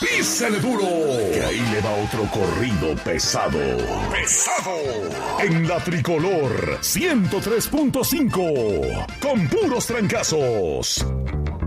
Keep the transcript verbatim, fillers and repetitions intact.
¡Písele duro! Que ahí le va otro corrido pesado. ¡Pesado! En la Tricolor ciento tres punto cinco. Con puros trancazos.